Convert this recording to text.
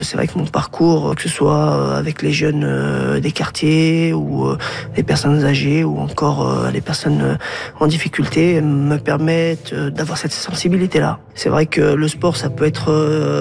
C'est vrai que mon parcours, que ce soit avec les jeunes des quartiers ou les personnes âgées ou encore les personnes en difficulté, me permettent d'avoir cette sensibilité-là. C'est vrai que le sport, ça peut être